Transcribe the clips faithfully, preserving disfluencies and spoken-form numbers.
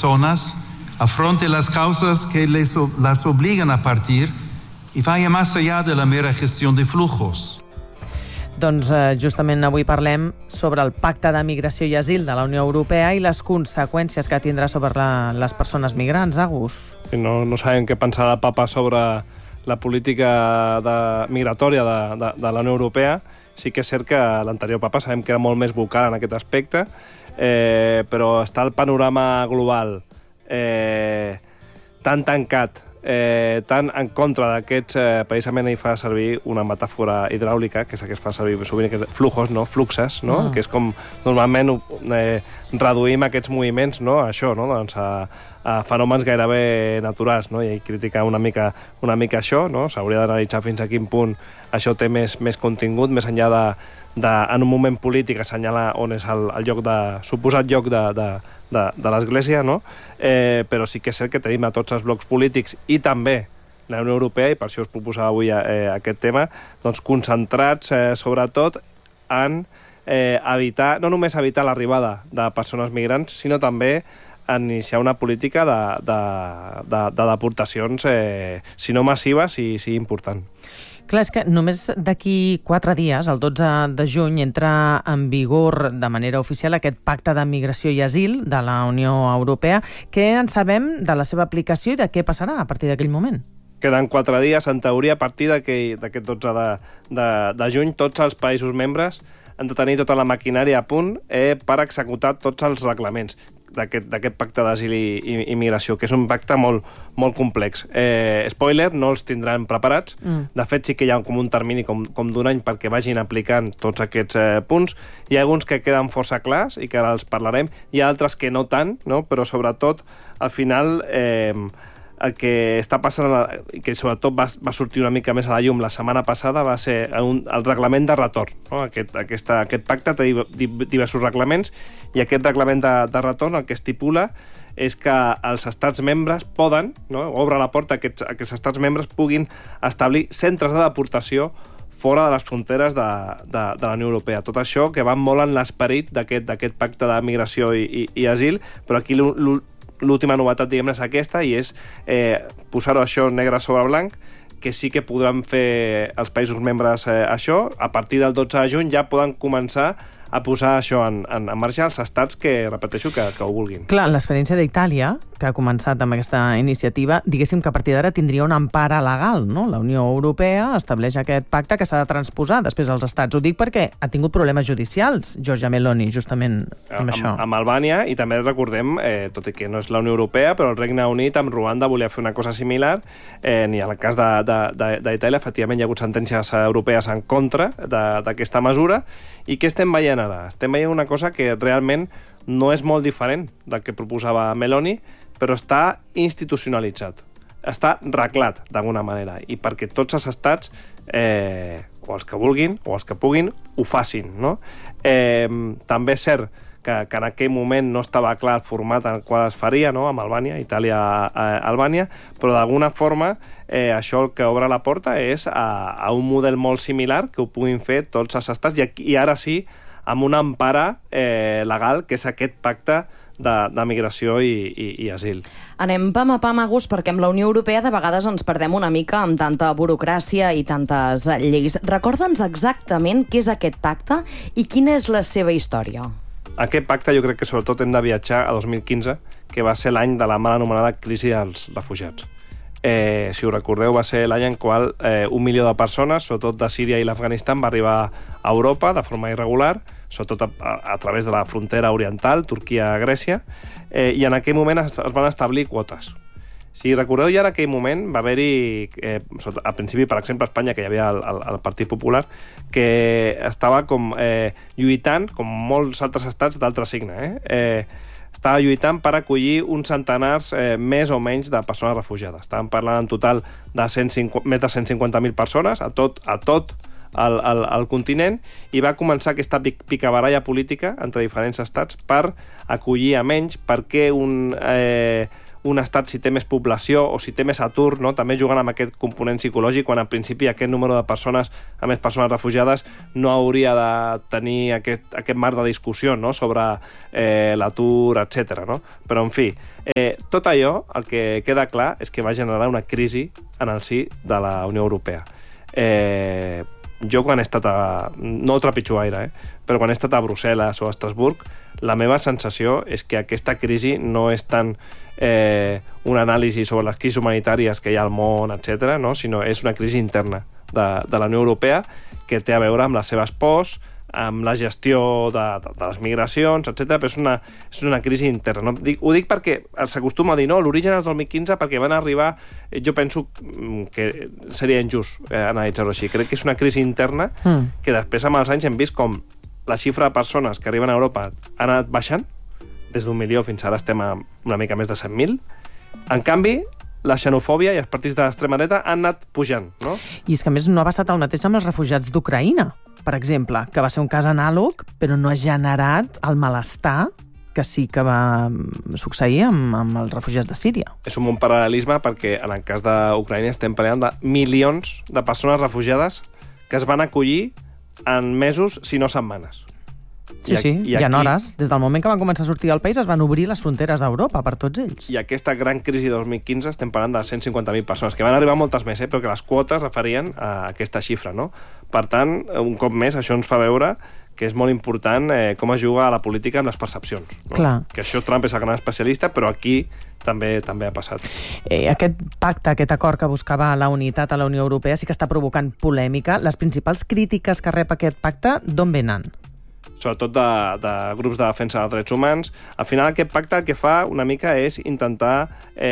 personas, afronte las causas que les, las obligan a partir y vaya más allá de la mera gestión de flujos. Doncs eh, justament avui parlem sobre el Pacte de Migració i Asil de la Unió Europea i les conseqüències que tindrà sobre la, les persones migrants, Agus. No, no sabem què pensar el papa sobre la política de, migratòria de, de, de la Unió Europea. Sí que és cert que l'anterior papa sabem que era molt més vocal en aquest aspecte, eh, però està el panorama global eh, tan tancat, Eh, tant en contra d'aquests, eh, precisament ell fa servir una metàfora hidràulica, que és la que es fa servir sovint, que és flujos, no? Fluxes, no? Mm. Que és com normalment eh, reduïm aquests moviments, no? A això, no? Doncs a, a fenòmens gairebé naturals, no? I ell critica una mica, una mica això, no? S'hauria d'analitzar fins a quin punt això té més, més contingut, més enllà de, de, en un moment polític assenyalar on és el, el lloc de, suposat lloc de, de de, de l'Església, no? Eh, però sí que és cert que tenim a tots els blocs polítics i també la Unió Europea, i per això us proposava avui eh, aquest tema, doncs concentrats eh, sobretot en eh, evitar, no només evitar l'arribada de persones migrants, sinó també en iniciar una política de, de, de, de deportacions, eh, si no massives, sí, sí important. Clar, és que només d'aquí quatre dies, el dotze de juny, entra en vigor de manera oficial aquest Pacte de Migració i Asil de la Unió Europea. Què en sabem de la seva aplicació i de què passarà a partir d'aquell moment? Queden quatre dies, en teoria, a partir d'aquest dotze de, de, de juny, tots els països membres han de tenir tota la maquinària a punt eh, per executar tots els reglaments d'aquest pacte d'asil i, i, i migració, que és un pacte molt, molt complex. Eh, spoiler, no els tindran preparats. Mm. De fet, sí que hi ha com un termini com, com d'un any perquè vagin aplicant tots aquests eh, punts. Hi ha alguns que queden força clars i que ara els parlarem. Hi ha altres que no tant, no? Però sobretot, al final, eh, el que està passant, i que sobretot va, va sortir una mica més a la llum la setmana passada, va ser un, el reglament de retorn. No? Aquest, aquesta, aquest pacte té diversos reglaments i aquest reglament de, de retorn el que estipula és que els estats membres poden, no? Obre la porta que aquests, aquests estats membres puguin establir centres de deportació fora de les fronteres de, de, de la Unió Europea. Tot això que va molt en l'esperit d'aquest pacte de migració i, i, i asil, però aquí l'última novetat, diguem, és aquesta, i és eh, posar-ho això negre sobre blanc, que sí que podran fer els països membres eh, això. A partir del dotze de juny ja poden començar a posar això en, en, en marxa els estats que, repeteixo, que, que ho vulguin. Clar, l'experiència d'Itàlia, que ha començat amb aquesta iniciativa, diguéssim que a partir d'ara tindria una empara legal, no? La Unió Europea estableix aquest pacte que s'ha de transposar després als estats. Ho dic perquè ha tingut problemes judicials, Giorgia Meloni, justament amb, amb això. Amb Albània, i també recordem, eh, tot i que no és la Unió Europea, però el Regne Unit amb Ruanda volia fer una cosa similar, eh, ni en el cas d'Itàlia, efectivament hi ha hagut sentències europees en contra d'aquesta mesura. I què estem veient ara? Estem veient una cosa que realment no és molt diferent del que proposava Meloni, però està institucionalitzat, està reglat d'alguna manera, i perquè tots els estats, eh, o els que vulguin, o els que puguin, ho facin, no? Eh, també és cert que, que en aquell moment no estava clar el format en el qual es faria, no? Amb Albània, Itàlia-Albània, però d'alguna forma eh, això el que obre la porta és a, a un model molt similar que ho puguin fer tots els estats, i, i ara sí, amb una empara eh, legal, que és aquest pacte de, de migració i, i, i asil. Anem pam a pam, Agus, perquè amb la Unió Europea de vegades ens perdem una mica amb tanta burocràcia i tantes lleis. Recorda'ns exactament què és aquest pacte i quina és la seva història. Aquest pacte jo crec que sobretot hem de viatjar a dos mil quinze, que va ser l'any de la mal anomenada crisi dels refugiats. Eh, si us recordeu, va ser l'any en qual eh, un milió de persones, sobretot de Síria i l'Afganistan, va arribar a Europa de forma irregular, sobretot a, a, a través de la frontera oriental, Turquia-Grècia, eh, i en aquell moment es, es van establir quotes. Si recordeu, ja en aquell moment va haver-hi, eh, al principi, per exemple, a Espanya, que hi havia el, el, el Partit Popular, que estava com eh, lluitant, com molts altres estats d'altre signe, eh? eh estava lluitant per acollir uns centenars eh, més o menys de persones refugiades. Estàvem parlant en total de cent cinquanta, més de cent cinquanta mil persones a tot, a tot el, el, el continent, i va començar aquesta picabaralla política entre diferents estats per acollir a menys, perquè un, eh, un estat si té més població o si té més atur, no? També jugant amb aquest component psicològic, quan en principi aquest número de persones, a més persones refugiades, no hauria de tenir aquest, aquest marc de discussió, no? Sobre eh, l'atur, etcètera. No? Però, en fi, eh, tot allò, el que queda clar és que va generar una crisi en el si de la Unió Europea. Eh, jo quan he estat a... no ho trepitjo gaire, eh? Però quan he estat a Brussel·les o a Estrasburg, la meva sensació és que aquesta crisi no és tant eh, una anàlisi sobre les crisis humanitàries que hi ha al món, etcètera, no? Sinó és una crisi interna de, de la Unió Europea que té a veure amb les seves pors, amb la gestió de, de, de les migracions, etcètera, però és una, és una crisi interna. No? Dic, ho dic perquè s'acostuma a dir, no, l'origen és del dos mil quinze perquè van arribar... Jo penso que seria injust eh, analitzar-ho així. Crec que és una crisi interna mm. que després amb els anys hem vist com la xifra de persones que arriben a Europa ha anat baixant, des d'un milió fins ara estem a una mica més de cent mil. En canvi, la xenofòbia i els partits de l'extrema dreta han anat pujant, no? I és que, a més, no ha passat el mateix amb els refugiats d'Ucraïna, per exemple, que va ser un cas anàleg, però no ha generat el malestar que sí que va succeir amb, amb els refugiats de Síria. És un bon paral·lelisme perquè en el cas d'Ucraïna estem parlant de milions de persones refugiades que es van acollir en mesos, si no setmanes. Sí, sí, i, i en hores. Des del moment que van començar a sortir del país es van obrir les fronteres d'Europa per tots ells. I aquesta gran crisi de dos mil quinze estem parlant de cent cinquanta mil persones, que van arribar moltes més, eh, però que les quotes referien a aquesta xifra, no? Per tant, un cop més, això ens fa veure que és molt important eh, com es juga a la política amb les percepcions. No? Clar. Que això Trump és el gran especialista, però aquí també també ha passat. Eh, aquest pacte, aquest acord que buscava la unitat a la Unió Europea sí que està provocant polèmica. Les principals crítiques que rep aquest pacte, d'on venen? Sobretot de, de grups de defensa dels drets humans. Al final aquest pacte el que fa una mica és intentar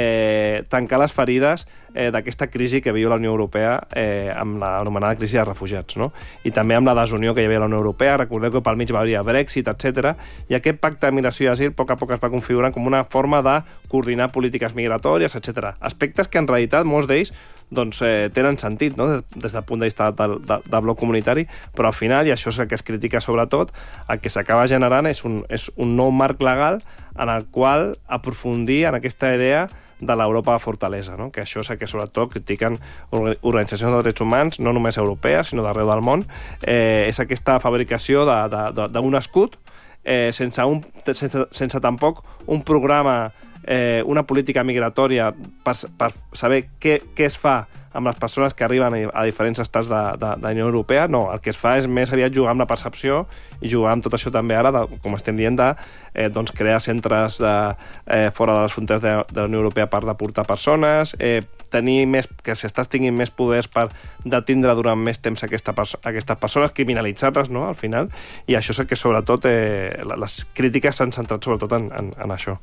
eh, tancar les ferides eh, d'aquesta crisi que viu la Unió Europea eh, amb l'anomenada crisi de refugiats, no? I també amb la desunió que hi havia a la Unió Europea. Recordeu que pel mig va haver Brexit, etcètera. I aquest pacte de migració i asil a poc a poc es va configurar com una forma de coordinar polítiques migratòries, etcètera. Aspectes que en realitat molts d'ells doncs, eh, tenen sentit, no? des, des del punt de vista del, del, del bloc comunitari, però al final, i això és el que es critica sobretot, el que s'acaba generant és un, és un nou marc legal en el qual aprofundir en aquesta idea de l'Europa de fortalesa, no? Que això és el que sobretot critiquen organitzacions de drets humans, no només europees, sinó d'arreu del món. Eh, és aquesta fabricació d'un escut eh, sense, un, sense, sense tampoc un programa, eh, una política migratòria per, per saber què, què es fa amb les persones que arriben a diferents estats de, de, de la Unió Europea. No, el que es fa és més aviat jugar amb la percepció i jugar amb tot això també ara, de, com estem dient, de eh, doncs crear centres de, eh, fora de les fronteres de, de la Unió Europea per deportar persones, eh, tenir més, que si estàs tinguin més poders per detindre durant més temps aquesta perso aquestes persones, criminalitzar-les, no?, al final, i això és el que sobretot eh, les crítiques s'han centrat sobretot en, en, en això.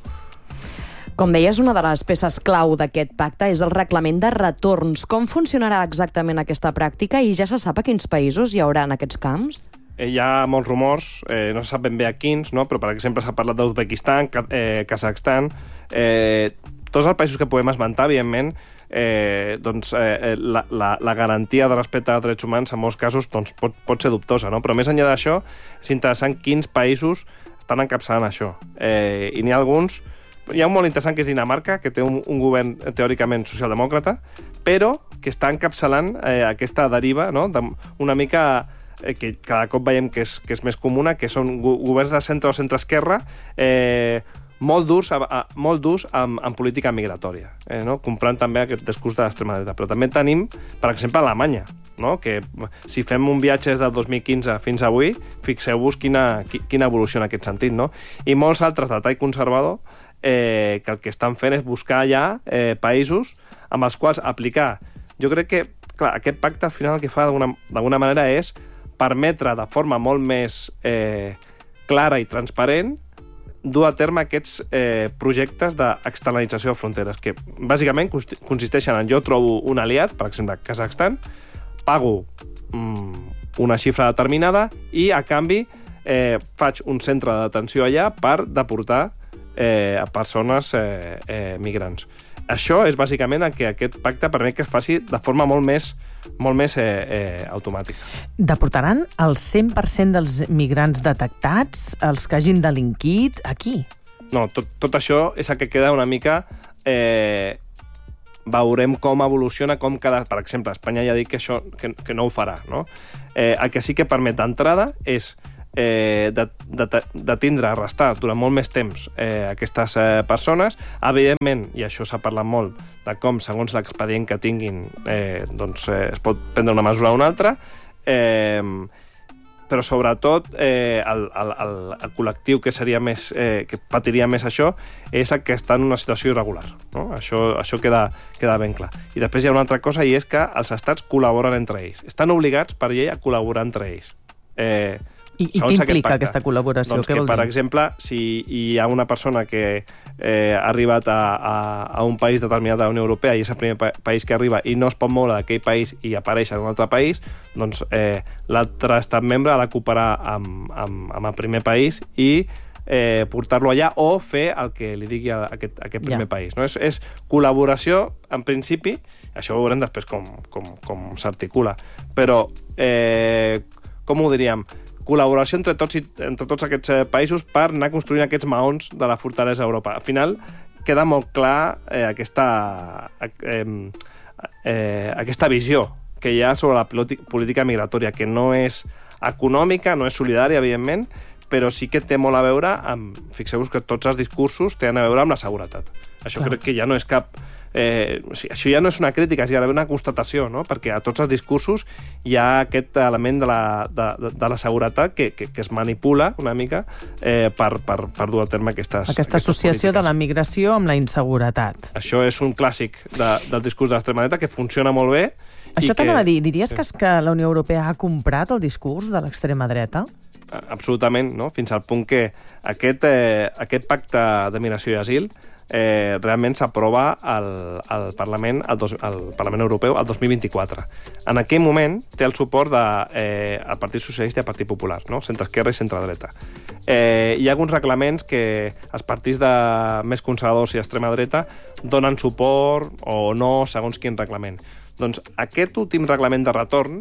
Com deies, una de les peces clau d'aquest pacte és el reglament de retorns. Com funcionarà exactament aquesta pràctica i ja se sap a quins països hi haurà en aquests camps? Eh, hi ha molts rumors, eh, no se sap ben bé a quins, no? Però per exemple s'ha parlat d'Uzbekistan, eh, Kazakhstan, eh, tots els països que podem esmentar, evidentment, eh, doncs, eh, la, la, la garantia de respecte als drets humans en molts casos doncs, pot, pot ser dubtosa, no? Però més enllà d'això és interessant quins països estan encapçalant això. Eh, I n'hi ha alguns. Hi ha un molt interessant que és Dinamarca, que té un, un govern teòricament socialdemòcrata, però que està encapçalant eh, aquesta deriva, no?, de, una mica eh, que cada cop veiem que és, que és més comuna, que són go governs de centre o centre-esquerra eh, molt durs, a, a, molt durs en, en política migratòria, eh, no?, comprant també aquest discurs de l'extrema dreta. Però també tenim, per exemple, Alemanya, no?, que si fem un viatge des del dos mil quinze fins avui, fixeu-vos quina, quina evolució en aquest sentit, no? I molts altres de tall conservador Eh, que el que estan fent és buscar ja eh, països amb els quals aplicar. Jo crec que, clar, aquest pacte al final el que fa d'alguna manera és permetre de forma molt més eh, clara i transparent dur a terme aquests eh, projectes d'externalització de fronteres, que bàsicament consisteixen en jo trobo un aliat, per exemple, Kazakhstan, pago mm, una xifra determinada i, a canvi, eh, faig un centre de detenció allà per deportar Eh, a persones eh, eh, migrants. Això és bàsicament el que aquest pacte permet que es faci de forma molt més, molt més eh, eh, automàtica. Deportaran el cent per cent dels migrants detectats, els que hagin delinquit, aquí? No, tot, tot això és el que queda una mica eh, veurem com evoluciona, com cada... Per exemple, Espanya ja ha dit que això que, que no ho farà, no? Eh, el que sí que permet d'entrada és eh, de, de, de tindre, arrestar durant molt més temps eh, aquestes eh, persones. Evidentment, i això s'ha parlat molt, de com, segons l'expedient que tinguin, eh, doncs eh, es pot prendre una mesura o una altra, eh, però sobretot eh, el, el, el, el col·lectiu que seria més eh, que patiria més això és el que està en una situació irregular, no? Això, això queda, queda ben clar. I després hi ha una altra cosa, i és que els estats col·laboren entre ells. Estan obligats per llei a col·laborar entre ells. Eh, I, I què implica aquesta col·laboració? Doncs què que, vol per dir? exemple, si hi ha una persona que eh, ha arribat a, a, a un país determinat de la Unió Europea i és el primer pa país que arriba i no es pot moure d'aquell país i apareix en un altre país, doncs eh, l'altre estat membre ha de cooperar amb, amb, amb el primer país i eh, portar-lo allà o fer el que li digui a aquest, a aquest primer ja. país. No? És, és col·laboració, en principi, això ho veurem després com, com, com s'articula, però eh, com ho diríem? Col·laboració entre tots, i, entre tots aquests eh, països per anar construint aquests maons de la fortalesa d'Europa. Al final queda molt clar eh, aquesta, eh, eh, aquesta visió que hi ha sobre la política migratòria, que no és econòmica, no és solidària, evidentment, però sí que té molt a veure amb... Fixeu-vos que tots els discursos tenen a veure amb la seguretat. Això Clar. crec que ja no és cap... Eh, o sigui, això ja no és una crítica, és ja una constatació, no? Perquè a tots els discursos hi ha aquest element de la, de, de la seguretat que, que, que es manipula una mica eh, per, per, per dur a terme aquestes Aquesta aquestes associació polítiques. de la migració amb la inseguretat. Això és un clàssic de, del discurs de l'extrema dreta que funciona molt bé. Això t'anava a dir, diries sí. que, que la Unió Europea ha comprat el discurs de l'extrema dreta? Absolutament, no? Fins al punt que aquest, eh, aquest pacte de migració i asil eh, realment s'aprova al, al, Parlament, al, dos, al Parlament Europeu el dos mil vint-i-quatre. En aquell moment té el suport del de, eh, Partit Socialista i el Partit Popular, no? Centre-esquerra i centre-dreta. Eh, hi ha alguns reglaments que els partits de més conservadors i extrema dreta donen suport o no segons quin reglament. Doncs aquest últim reglament de retorn,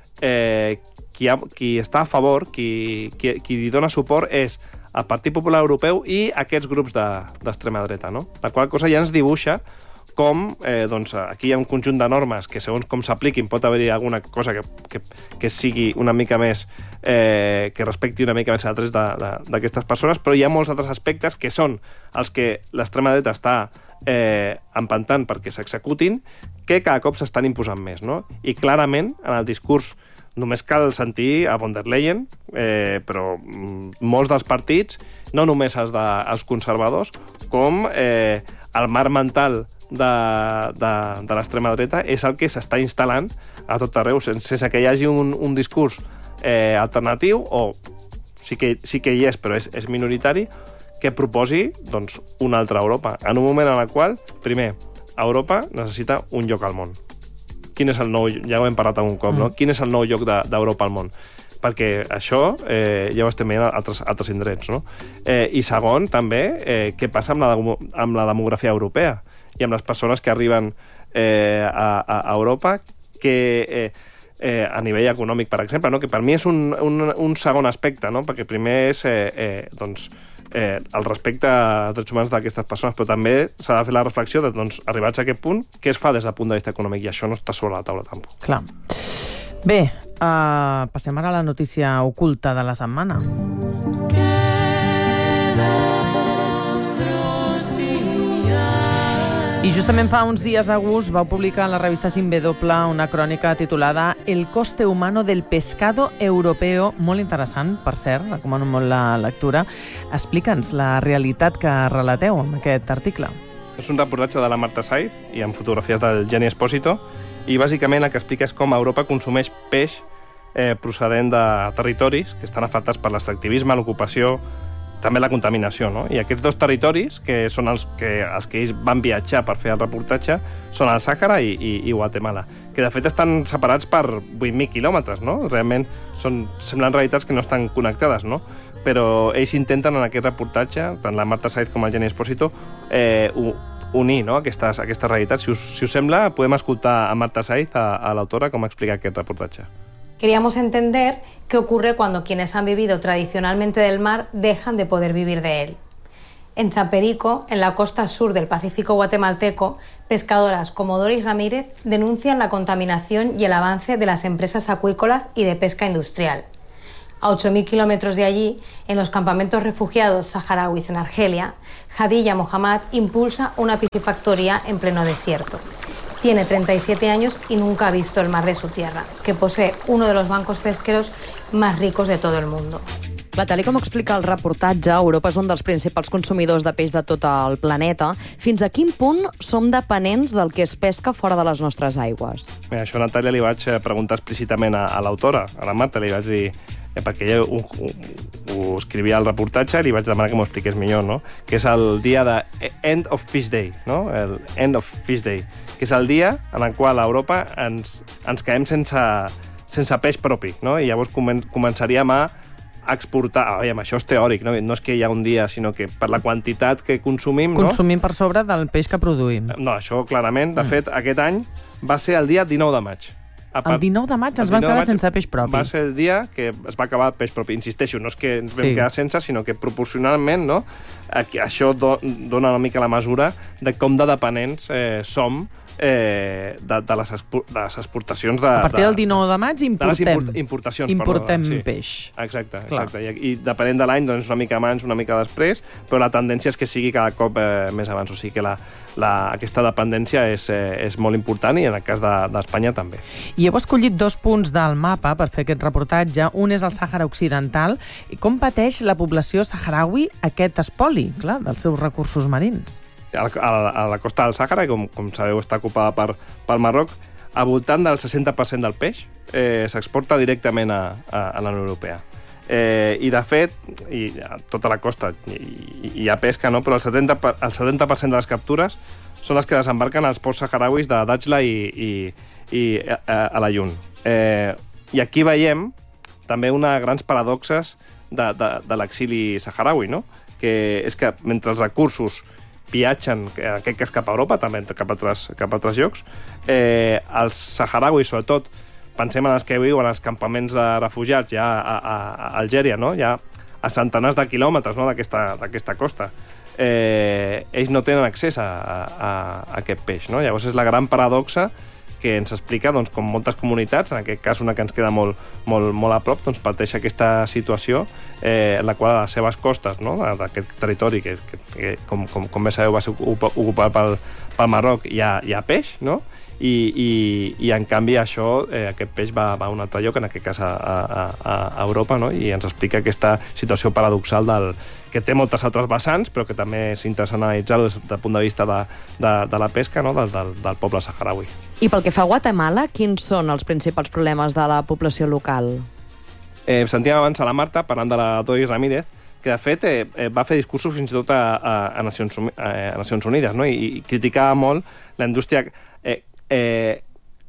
eh, qui, ha, qui està a favor, qui, qui, qui li dona suport és el Partit Popular Europeu i aquests grups d'extrema de, dreta, no? La qual cosa ja ens dibuixa com eh, doncs, aquí hi ha un conjunt de normes que segons com s'apliquin pot haver-hi alguna cosa que, que, que sigui una mica més eh, que respecti una mica més els drets d'aquestes persones, però hi ha molts altres aspectes que són els que l'extrema dreta està eh, empantant perquè s'executin, que cada cop s'estan imposant més, no? I clarament en el discurs només cal sentir a von der Leyen, eh, però molts dels partits, no només els, de, els conservadors, com eh, el marc mental de, de, de l'extrema dreta és el que s'està instal·lant a tot arreu, sense, sense que hi hagi un, un discurs eh, alternatiu, o sí que, sí que hi és, però és, és minoritari, que proposi doncs, una altra Europa, en un moment en el qual, primer, Europa necessita un lloc al món. Quin és el nou, ja ho hem parlat algun cop, no? Quin és el nou lloc d'Europa al món? Perquè això eh, ja ho estem veient a altres, altres indrets, no? Eh, I segon, també, eh, què passa amb la, amb la demografia europea i amb les persones que arriben eh, a, a Europa que eh, eh, a nivell econòmic, per exemple, no? Que per mi és un, un, un segon aspecte, no? Perquè primer és eh, eh, doncs, eh, el respecte als drets humans d'aquestes persones, però també s'ha de fer la reflexió de, doncs, arribats a aquest punt, què es fa des del punt de vista econòmic, i això no està sobre la taula tampoc. Clar. Bé, uh, passem ara a la notícia oculta de la setmana. I justament fa uns dies, August, vau publicar a la revista Sin W una crònica titulada El coste humano del pescado europeo, molt interessant, per cert, recomano molt la lectura. Explica'ns la realitat que relateu en aquest article. És un reportatge de la Marta Saiz i amb fotografies del Jenny Espósito, i bàsicament el que explica és com Europa consumeix peix eh, procedent de territoris que estan afectats per l'extractivisme, l'ocupació, també la contaminació, no? I aquests dos territoris, que són els que, els que ells van viatjar per fer el reportatge, són el Sàhara i, i, i Guatemala, que de fet estan separats per vuit mil quilòmetres, no? Realment són, semblen realitats que no estan connectades, no? Però ells intenten en aquest reportatge, tant la Marta Saiz com el Jenny Espósito, eh, unir, no? aquestes, aquestes realitats. Si us, si us sembla, podem escoltar a Marta Saiz, a, a l'autora, com explica aquest reportatge. Queríamos entender qué ocurre cuando quienes han vivido tradicionalmente del mar dejan de poder vivir de él. En Chaperico, en la costa sur del Pacífico guatemalteco, pescadoras como Doris Ramírez denuncian la contaminación y el avance de las empresas acuícolas y de pesca industrial. A ocho mil kilómetros de allí, en los campamentos refugiados saharauis en Argelia, Hadilla Mohammad impulsa una piscifactoría en pleno desierto. Tiene trenta y siete años y nunca ha visto el mar de su tierra, que posee uno de los bancos pesqueros más ricos de todo el mundo. Clar, tal com explica el reportatge, Europa és un dels principals consumidors de peix de tot el planeta. Fins a quin punt som dependents del que es pesca fora de les nostres aigües? Bé, això, Natàlia, li vaig preguntar explícitament a, a l'autora, a la Marta, li vaig dir, eh, perquè ella ho, ho, ho escrivia al reportatge, li vaig demanar que m'ho expliqués millor, no? Que és el dia de End of Fish Day, no? El End of Fish Day, que és el dia en el qual a Europa ens, ens quedem sense, sense peix propi, no? I llavors comen, començaríem a exportar, aviam, això és teòric, no? No és que hi ha un dia, sinó que per la quantitat que consumim... Consumim no? per sobre del peix que produïm. No, això clarament. De mm. fet, aquest any va ser el dia dinou de maig. A part, el dinou de maig ens vam quedar sense peix propi. Va ser el dia que es va acabar el peix propi. Insisteixo, no és que ens vam sí. quedar sense, sinó que proporcionalment, no? Això do, dona una mica la mesura de com de dependents eh, som eh, de, de, les expo, de les exportacions... De, a partir del dinou de maig importem, de les import, importacions, importem perdó, sí. peix. Exacte, exacte. I, I depenent de l'any, doncs una mica abans, una mica després, però la tendència és que sigui cada cop eh, més abans. O sigui que la, la, aquesta dependència és, eh, és molt important i en el cas d'Espanya de, també. I heu escollit dos punts del mapa per fer aquest reportatge. Un és el Sàhara Occidental. Com pateix la població saharaui aquest espoli, clar, dels seus recursos marins? A la, a la costa del Sàhara, com, com sabeu, està ocupada per, pel Marroc, al voltant del seixanta per cent del peix eh, s'exporta directament a, a, a la Unió Europea. Eh, I, de fet, i a tota la costa hi, hi ha pesca, no? Però el setanta per cent, el setanta per cent de les captures són les que desembarquen als ports saharauis de Dajla i, i, i a, a la Llun. Eh, I aquí veiem també una grans paradoxes de, de, de l'exili saharaui, no? Que és que mentre els recursos viatgen, en aquest cas cap a Europa, també cap a altres, cap a altres llocs, eh, els saharauis, sobretot, pensem en els que viuen als campaments de refugiats ja a, a, a Algèria, no? Ja a centenars de quilòmetres, no? d'aquesta costa. Eh, ells no tenen accés a, a, a aquest peix, no? Llavors és la gran paradoxa que ens explica doncs, com moltes comunitats, en aquest cas una que ens queda molt, molt, molt a prop, doncs, pateix aquesta situació eh, en la qual a les seves costes, no? d'aquest territori, que, que, que com, com, com bé sabeu va ser ocupat pel, pel Marroc, hi ha, hi ha peix, no? I, i, i en canvi això, eh, aquest peix va, va a un altre lloc, en aquest cas a, a, a Europa, no? I ens explica aquesta situació paradoxal del, que té moltes altres vessants, però que també és interessant analitzar-ho des del punt de vista de, de, de la pesca, no? del, del, del poble saharaui. I pel que fa a Guatemala, quins són els principals problemes de la població local? Eh, sentíem abans a la Marta, parlant de la Doris Ramírez, que de fet eh, va fer discursos fins i tot a, a, a, Nacions, a Nacions Unides, no? I, i criticava molt la indústria eh, eh,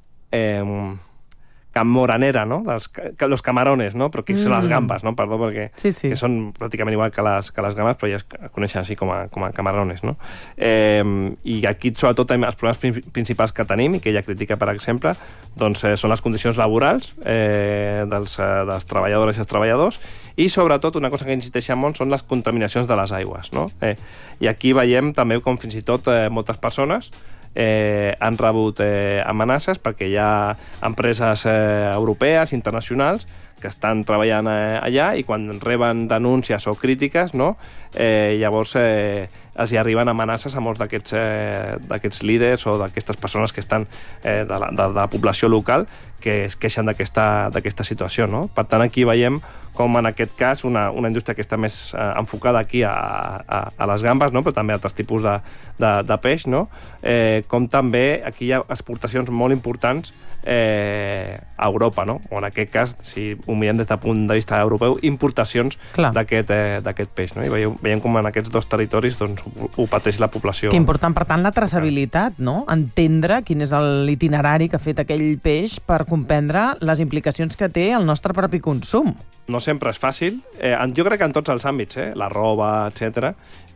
eh, camoranera, no? Dels, los camarones, no? Però que són les gambes, no? Perdó, perquè sí, sí. que són pràcticament igual que les, que les gambes, però ja es coneixen així com a, com a camarones, no? Eh, I aquí, sobretot, els problemes principals que tenim, i que ella critica, per exemple, doncs, eh, són les condicions laborals eh, dels, eh, dels treballadores i els treballadors, i, sobretot, una cosa que insisteixen molt són les contaminacions de les aigües, no? Eh, I aquí veiem també com fins i tot eh, moltes persones Eh, han rebut eh, amenaces perquè hi ha empreses eh, europees, internacionals, que estan treballant eh, allà i quan reben denúncies o crítiques, no? eh, llavors eh, els hi arriben amenaces a molts d'aquests eh, d'aquests líders o d'aquestes persones que estan eh, de, la, de, de la població local que es queixen d'aquesta situació, no? Per tant, aquí veiem com en aquest cas una, una indústria que està més eh, enfocada aquí a, a, a les gambes, no? Però també a altres tipus de, de, de peix, no? Eh, com també aquí hi ha exportacions molt importants eh, a Europa, no? O en aquest cas, si ho mirem des del punt de vista europeu, importacions d'aquest eh, peix, no? I veiem, veiem com en aquests dos territoris doncs, ho, ho pateix la població. Que important, per tant, la traçabilitat, no? Entendre quin és l'itinerari que ha fet aquell peix per comprendre les implicacions que té el nostre propi consum. No sempre és fàcil. Eh, jo crec que en tots els àmbits, eh? La roba, etcètera.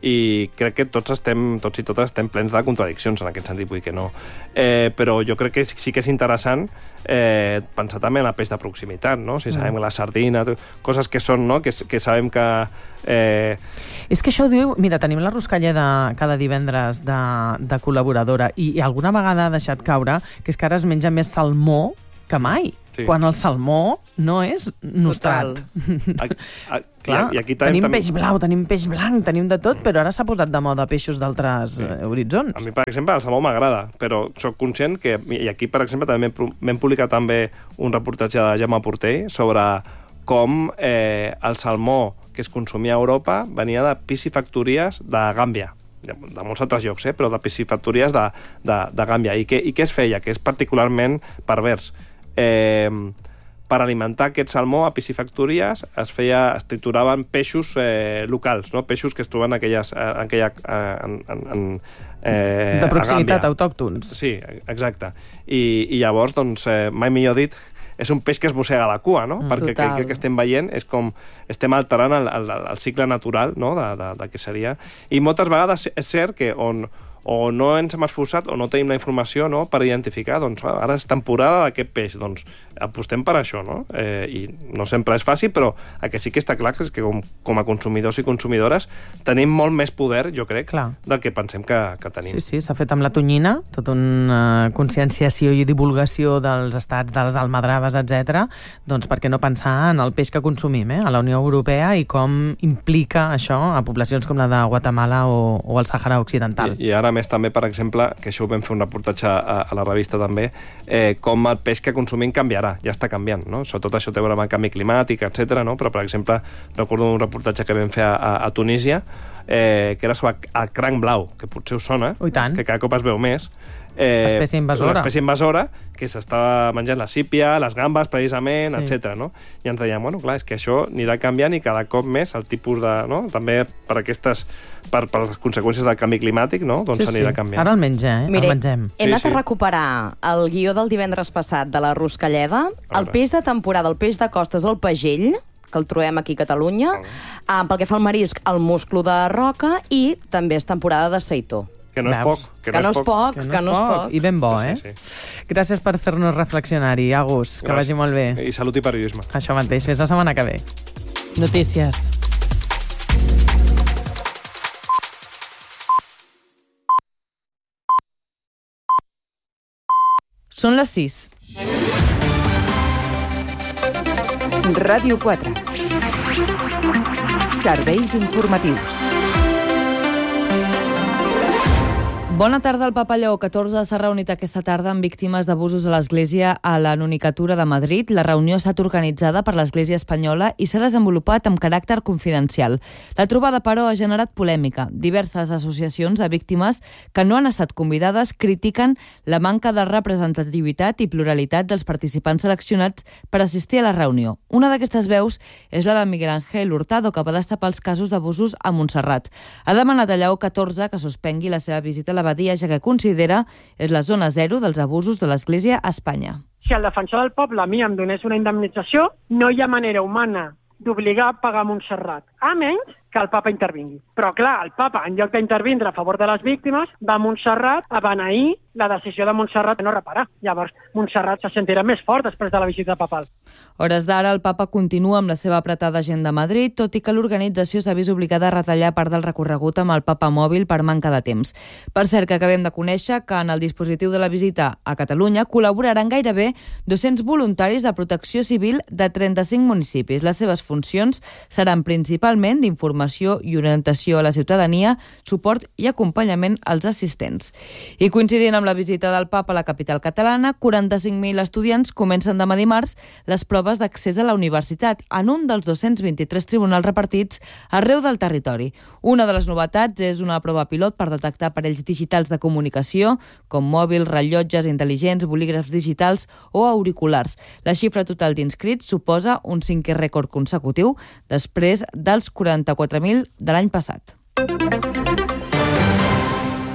i crec que tots estem, tots i totes estem plens de contradiccions en aquest sentit, vull dir que no. Eh, però jo crec que sí que és interessant eh, pensar també en el peix de proximitat, no? Si sabem mm. la sardina, coses que són, no? Que, que sabem que... Eh... És que això ho diu... Mira, tenim la Ruscalleda cada divendres de, de col·laboradora i, i alguna vegada ha deixat caure que és que ara es menja més salmó que mai, sí. quan el salmó no és nostrat. A, a, Clar, i aquí tenim, tenim peix blau, tenim peix blanc, tenim de tot, però ara s'ha posat de moda peixos d'altres sí. horitzons. A mi, per exemple, el salmó m'agrada, però soc conscient que... I aquí, per exemple, també vam publicar també un reportatge de Jaume Portell sobre com eh, el salmó que es consumia a Europa venia de piscifactories de Gàmbia, de molts altres llocs, eh? però de piscifactories de, de, de Gàmbia. I què, I què es feia? Que és particularment pervers. Eh, per alimentar aquest salmó a piscifactories es feia, es trituraven peixos eh, locals, no? Peixos que es troben en aquelles... En aquella, en, en, en, eh, de proximitat, autòctons. Sí, exacte. I, i llavors, doncs, eh, mai millor dit, és un peix que es mossega la cua, no? Mm, perquè el que, que estem veient és com estem alterant el, el, el cicle natural, no? de, de, de què seria. I moltes vegades és cert que on o no ens hem esforçat o no tenim la informació, no? Per identificar, doncs ara és temporada d'aquest peix, doncs apostem per això, no? Eh, I no sempre és fàcil, però el que sí que està clar és que com, com a consumidors i consumidores tenim molt més poder, jo crec, clar. Del que pensem que, que tenim. Sí, sí, s'ha fet amb la tonyina, tota una conscienciació i divulgació dels estats, de les almadraves, etcètera. Doncs per què no pensar en el peix que consumim, eh? A la Unió Europea i com implica això a poblacions com la de Guatemala o, o el Sàhara Occidental. I, i ara més també, per exemple, que això ho vam fer un reportatge a, a la revista també, eh, com el peix que consumim canviarà, ja està canviant, no? Sobretot això té a veure amb el canvi climàtic, etcètera, no? Però, per exemple, recordo un reportatge que vam fer a, a, a Tunísia, eh, que era sobre el cranc blau, que potser us sona, oh, que cada cop es veu més. Eh, l'espècie invasora. L'espècie invasora, que s'estava menjant la sípia, les gambes, precisament, sí. etcètera. No? I ens deien, bueno, clar, és que això anirà canviant i cada cop més el tipus de... No? També per aquestes... Per, per les conseqüències del canvi climàtic, no? Doncs s'anirà sí, sí. canviant. Ara el menja, eh? Mire, el mengem. He anat sí, sí. a recuperar el guió del divendres passat de la Ruscalleda. El peix de temporada, el peix de costa és el pagell, que el trobem aquí a Catalunya. Ah, pel que fa al marisc, el musclo de roca i també és temporada de seitó. Que no és poc. Que, que no és poc, que no és poc. I ben bo, eh? Sí, sí. Gràcies per fer-nos reflexionar-hi, Agus. Que vagi molt bé. I salut i periodisme. Això mateix. Fins la setmana que ve. Notícies. Són les sis. Ràdio quatre. Serveis informatius. Bona tarda. El Papa Lleó catorze s'ha reunit aquesta tarda amb víctimes d'abusos a l'Església a la Nonicatura de Madrid. La reunió ha estat organitzada per l'Església espanyola i s'ha desenvolupat amb caràcter confidencial. La trobada, però, ha generat polèmica. Diverses associacions de víctimes que no han estat convidades critiquen la manca de representativitat i pluralitat dels participants seleccionats per assistir a la reunió. Una d'aquestes veus és la de Miguel Ángel Hurtado, que va destapar els casos d'abusos a Montserrat. Ha demanat a Lleó catorze que suspengui la seva visita a la Badia, ja que considera és la zona zero dels abusos de l'Església a Espanya. Si el defensor del poble a mi em donés una indemnització, no hi ha manera humana d'obligar a pagar Montserrat, a menys que el papa intervingui. Però clar, el papa, en lloc d'intervindre a favor de les víctimes, va a Montserrat a beneir la decisió de Montserrat de no reparar. Llavors, Montserrat se sentirà més fort després de la visita papal. Hores d'ara, el papa continua amb la seva apretada agenda a Madrid, tot i que l'organització s'ha vist obligada a retallar part del recorregut amb el papa mòbil per manca de temps. Per cert, que acabem de conèixer que en el dispositiu de la visita a Catalunya col·laboraran gairebé dos-cents voluntaris de protecció civil de trenta-cinc municipis. Les seves funcions seran principalment d'informació i orientació a la ciutadania, suport i acompanyament als assistents. I coincidint amb la visita del papa a la capital catalana, quaranta-cinc mil estudiants comencen demà dimarts les proves d'accés a la universitat en un dels dos-cents vint-i-tres tribunals repartits arreu del territori. Una de les novetats és una prova pilot per detectar aparells digitals de comunicació, com mòbils, rellotges intel·ligents, bolígrafs digitals o auriculars. La xifra total d'inscrits suposa un cinquè rècord consecutiu després dels quaranta-quatre mil de l'any passat.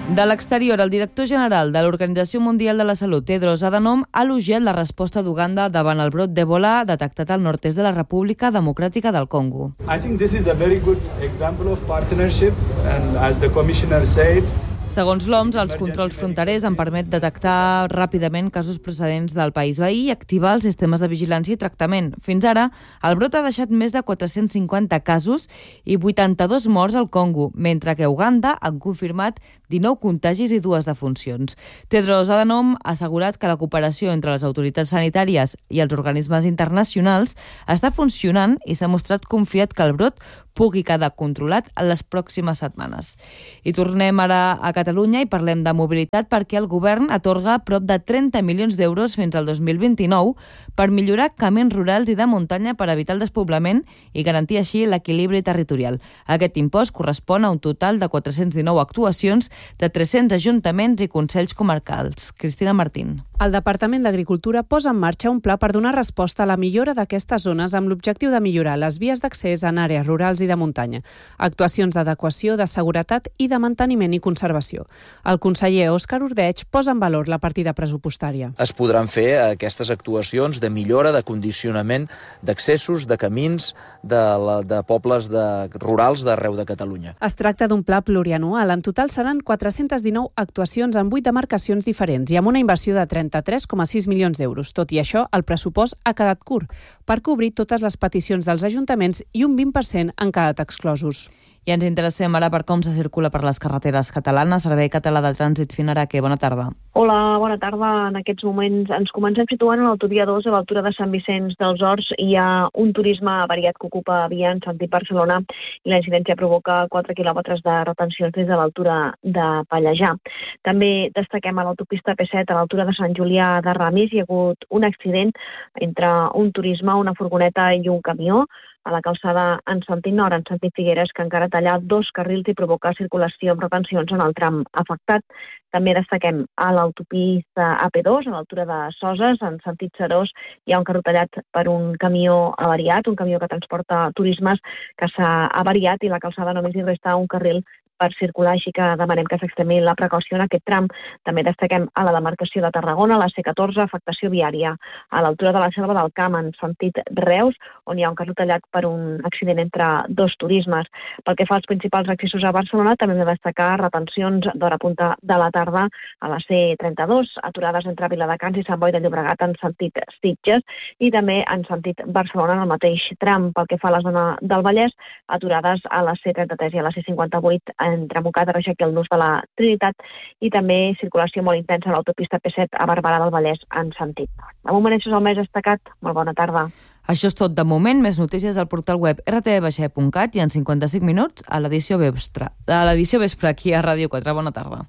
De l'exterior, el director general de l'Organització Mundial de la Salut, Tedros Adhanom, ha elogiat la resposta d'Uganda davant el brot d'Ebola detectat al nord-est de la República Democràtica del Congo. I think this is a very good example of partnership, and as the commissioner said, segons l'O M S, els controls fronterers han permet detectar ràpidament casos procedents del país veí i activar els sistemes de vigilància i tractament. Fins ara, el brot ha deixat més de quatre-cents cinquanta casos i vuitanta-dos morts al Congo, mentre que a Uganda han confirmat dinou contagis i dues defuncions. Tedros Adhanom ha assegurat que la cooperació entre les autoritats sanitàries i els organismes internacionals està funcionant i s'ha mostrat confiat que el brot pugui quedar controlat en les pròximes setmanes. I tornem ara a Catalunya i parlem de mobilitat perquè el govern atorga prop de trenta milions d'euros fins al dos mil vint-i-nou per millorar camins rurals i de muntanya per evitar el despoblament i garantir així l'equilibri territorial. Aquest impost correspon a un total de quatre-cents dinou actuacions de tres-cents ajuntaments i consells comarcals. Cristina Martín. El Departament d'Agricultura posa en marxa un pla per donar resposta a la millora d'aquestes zones amb l'objectiu de millorar les vies d'accés en àrees rurals i de muntanya, actuacions d'adequació, de seguretat i de manteniment i conservació. El conseller Òscar Ordeig posa en valor la partida pressupostària. Es podran fer aquestes actuacions de millora, de condicionament d'accessos, de camins, de, la, de pobles de, rurals d'arreu de Catalunya. Es tracta d'un pla plurianual. En total seran quatre-cents dinou actuacions en vuit demarcacions diferents i amb una inversió de trenta-tres coma sis milions d'euros. Tot i això, el pressupost ha quedat curt per cobrir totes les peticions dels ajuntaments i un vint per cent han quedat exclosos. I ens interessem ara per com se circula per les carreteres catalanes. Servei Català de Trànsit Finaraque, bona tarda. Hola, bona tarda. En aquests moments ens comencem situant a l'autovia dos, a l'altura de Sant Vicenç dels Horts. Hi ha un turisme variat que ocupa via en sentit Barcelona i la incidència provoca quatre quilòmetres de retencions des de l'altura de Pallejà. També destaquem a l'autopista P set, a l'altura de Sant Julià de Ramis. Hi ha hagut un accident entre un turisme, una furgoneta i un camió a la calçada en sentit nord, en sentit Figueres, que encara talla dos carrils i provoca circulació amb retencions en el tram afectat. També destaquem a l'autopista A P dos, a l'altura de Soses, en sentit Serós, hi ha un carril tallat per un camió avariat, un camió que transporta turismes que s'ha avariat i la calçada només hi resta un carril per circular, així que demanem que s'extremi la precaució en aquest tram. També destaquem a la demarcació de Tarragona, la C catorze, afectació viària, a l'altura de la Selva del Camp, en sentit Reus, on hi ha un carril tallat per un accident entre dos turismes. Pel que fa als principals accessos a Barcelona, també hem de destacar retencions d'hora punta de la tarda a la C trenta-dos, aturades entre Viladecans i Sant Boi de Llobregat en sentit Sitges, i també en sentit Barcelona en el mateix tram. Pel que fa a la zona del Vallès, aturades a la C trenta-tres i a la C cinquanta-vuit entre Montcada, Reixac i el nus de la Trinitat, i també circulació molt intensa a l'autopista P set a Barberà del Vallès en sentit. De moment això és el més destacat. Molt bona tarda. Això és tot de moment. Més notícies al portal web r t v baixet punt cat i en cinquanta-cinc minuts a l'edició vespre. A l'edició vespre aquí a Ràdio quatre. Bona tarda.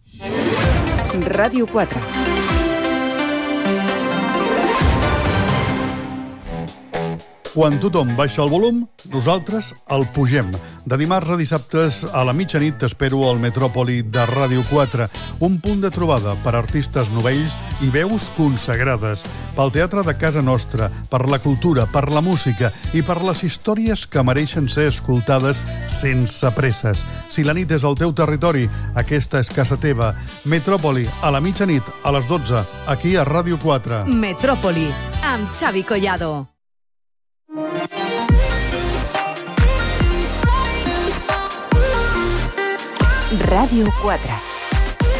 Ràdio quatre. Quan tothom baixa el volum, nosaltres el pugem. De dimarts a dissabtes a la mitjanit t'espero al Metròpoli de Ràdio quatre, un punt de trobada per artistes novells i veus consagrades, pel teatre de casa nostra, per la cultura, per la música i per les històries que mereixen ser escoltades sense presses. Si la nit és al teu territori, aquesta és casa teva. Metròpoli, a la mitjanit, a les dotze, aquí a Ràdio quatre. Metròpoli, amb Xavi Collado. Ràdio quatre.